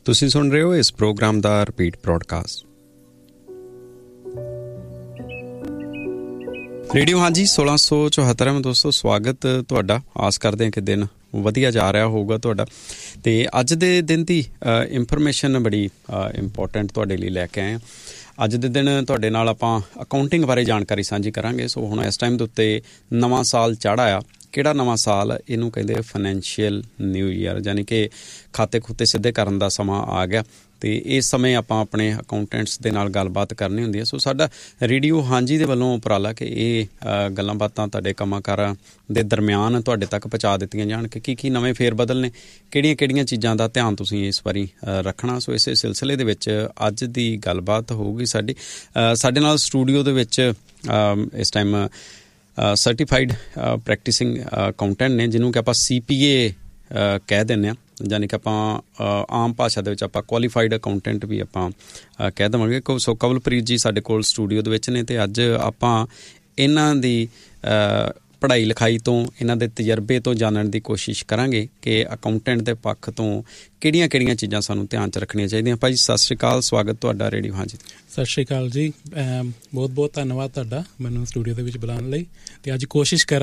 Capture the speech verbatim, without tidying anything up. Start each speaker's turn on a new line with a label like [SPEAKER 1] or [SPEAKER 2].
[SPEAKER 1] ਤੁਸੀਂ ਸੁਣ ਰਹੇ ਹੋ ਇਸ ਪ੍ਰੋਗਰਾਮ ਦਾ ਰਿਪੀਟ ਬ੍ਰੌਡਕਾਸਟ। ਰੇਡੀਓ ਹਾਂਜੀ ਸੋਲਾਂ ਸੌ ਚੌਹੱਤਰ ਮੈਂ ਦੋਸਤੋ ਸਵਾਗਤ ਤੁਹਾਡਾ। ਆਸ ਕਰਦੇ ਹਾਂ ਕਿ ਦਿਨ ਵਧੀਆ ਜਾ ਰਿਹਾ ਹੋਊਗਾ ਤੁਹਾਡਾ। ਅਤੇ ਅੱਜ ਦੇ ਦਿਨ ਦੀ ਇਨਫੋਰਮੇਸ਼ਨ ਬੜੀ ਇੰਪੋਰਟੈਂਟ ਤੁਹਾਡੇ ਲਈ ਲੈ ਕੇ ਆਏ ਹਾਂ। ਅੱਜ ਦੇ ਦਿਨ ਤੁਹਾਡੇ ਨਾਲ ਆਪਾਂ ਅਕਾਊਂਟਿੰਗ ਬਾਰੇ ਜਾਣਕਾਰੀ ਸਾਂਝੀ ਕਰਾਂਗੇ। ਸੋ ਹੁਣ ਇਸ ਟਾਈਮ ਦੇ ਉੱਤੇ ਨਵਾਂ ਸਾਲ ਚੜ੍ਹ ਆਇਆ। ਕਿਹੜਾ ਨਵਾਂ ਸਾਲ? ਇਹਨੂੰ ਕਹਿੰਦੇ ਫਾਈਨੈਂਸ਼ੀਅਲ ਨਿਊ ਈਅਰ, ਯਾਨੀ ਕਿ ਖਾਤੇ ਖੂਤੇ ਸਿੱਧੇ ਕਰਨ ਦਾ ਸਮਾਂ ਆ ਗਿਆ। ਅਤੇ ਇਸ ਸਮੇਂ ਆਪਾਂ ਆਪਣੇ ਅਕਾਊਂਟੈਂਟਸ ਦੇ ਨਾਲ ਗੱਲਬਾਤ ਕਰਨੀ ਹੁੰਦੀ ਹੈ। ਸੋ ਸਾਡਾ ਰੇਡੀਓ ਹਾਂਜੀ ਦੇ ਵੱਲੋਂ ਉਪਰਾਲਾ ਕਿ ਇਹ ਗੱਲਾਂ ਬਾਤਾਂ ਤੁਹਾਡੇ ਕੰਮਾਂ ਕਾਰਾਂ ਦੇ ਦਰਮਿਆਨ ਤੁਹਾਡੇ ਤੱਕ ਪਹੁੰਚਾ ਦਿੱਤੀਆਂ ਜਾਣ ਕਿ ਕੀ ਕੀ ਨਵੇਂ ਫੇਰ ਬਦਲ ਨੇ, ਕਿਹੜੀਆਂ ਕਿਹੜੀਆਂ ਚੀਜ਼ਾਂ ਦਾ ਧਿਆਨ ਤੁਸੀਂ ਇਸ ਵਾਰੀ ਰੱਖਣਾ। ਸੋ ਇਸੇ ਸਿਲਸਿਲੇ ਦੇ ਵਿੱਚ ਅੱਜ ਦੀ ਗੱਲਬਾਤ ਹੋਊਗੀ ਸਾਡੀ। ਸਾਡੇ ਨਾਲ ਸਟੂਡੀਓ ਦੇ ਵਿੱਚ ਇਸ ਟਾਈਮ ਸਰਟੀਫਾਈਡ ਪ੍ਰੈਕਟਿਸਿੰਗ ਅਕਾਊਂਟੈਂਟ ਨੇ, ਜਿਹਨੂੰ ਕਿ ਆਪਾਂ ਸੀ ਪੀ ਏ ਕਹਿ ਦਿੰਦੇ ਹਾਂ, ਯਾਨੀ ਕਿ ਆਪਾਂ ਆਮ ਭਾਸ਼ਾ ਦੇ ਵਿੱਚ ਆਪਾਂ ਕੁਆਲੀਫਾਈਡ ਅਕਾਊਂਟੈਂਟ ਵੀ ਆਪਾਂ ਕਹਿ ਦੇਵਾਂਗੇ। ਸੋ ਕਵਲਪ੍ਰੀਤ ਜੀ ਸਾਡੇ ਕੋਲ ਸਟੂਡੀਓ ਦੇ ਵਿੱਚ ਨੇ ਅਤੇ ਅੱਜ ਆਪਾਂ ਇਹਨਾਂ ਦੀ ਪੜ੍ਹਾਈ ਲਿਖਾਈ ਤੋਂ, ਇਹਨਾਂ ਦੇ ਤਜਰਬੇ ਤੋਂ ਜਾਣਨ ਦੀ ਕੋਸ਼ਿਸ਼ ਕਰਾਂਗੇ ਕਿ ਅਕਾਊਂਟੈਂਟ ਦੇ ਪੱਖ ਤੋਂ ਕਿਹੜੀਆਂ ਕਿਹੜੀਆਂ ਚੀਜ਼ਾਂ ਸਾਨੂੰ ਧਿਆਨ 'ਚ ਰੱਖਣੀਆਂ ਚਾਹੀਦੀਆਂ। ਭਾਈ ਸਤਿ ਸ਼੍ਰੀ ਅਕਾਲ, ਸਵਾਗਤ ਤੁਹਾਡਾ ਰੇਡੀਓ ਹਾਂਜੀ।
[SPEAKER 2] ਸਤਿ ਸ਼੍ਰੀ ਅਕਾਲ ਜੀ, ਬਹੁਤ ਬਹੁਤ ਧੰਨਵਾਦ ਤੁਹਾਡਾ ਮੈਨੂੰ ਸਟੂਡੀਓ ਦੇ ਵਿੱਚ ਬੁਲਾਉਣ ਲਈ। ਅਤੇ ਅੱਜ ਕੋਸ਼ਿਸ਼ ਕਰਾਂ